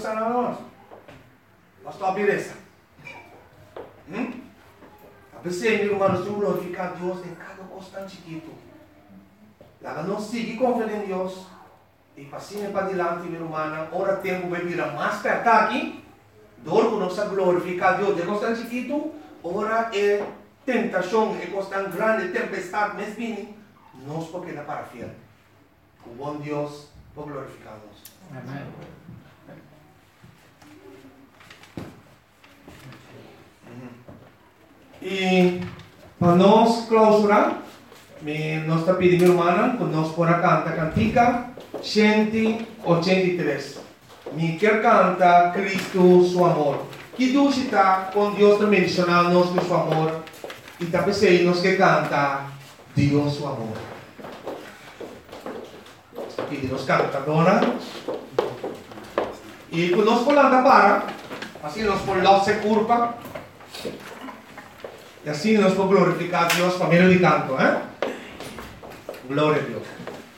están hermanos? Pastor Abireza. A veces, mi hermano, yo glorifico a Dios en cada cosa tan chiquito. La no sigue confiando en Dios. Y pasine para adelante, mi hermana. Ahora tengo que vivir más perto aquí. Dorco no se glorifica a Dios. De cosa tan chiquito, ahora es tentación, es cosa tan grande, tempestad, mes viene. No es porque la para fiel. Un buen Dios, por glorificar a Dios. Amén. Y para nos clausurar, nos está pidiendo mi hermana que nos pueda cantar cantica 183. Mi quer canta Cristo su amor. Que Dios está con Dios también mencionando su amor. Y también nos que canta Dios su amor. Y nos canta, dona. Y pues nos ponemos para, así nos ponemos se curva. Y así nos podemos glorificar a Dios, familia de canto, Gloria a Dios.